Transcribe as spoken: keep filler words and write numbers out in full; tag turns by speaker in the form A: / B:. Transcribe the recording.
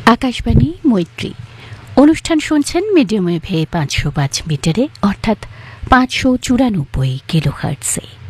A: আকাশবাণী মৈত্রী অনুষ্ঠান শুনছেন মিডিয়াম ওয়েভে পাঁচশো পাঁচ মিটারে অর্থাৎ পাঁচশো চুরানব্বই কিলোহার্টজে।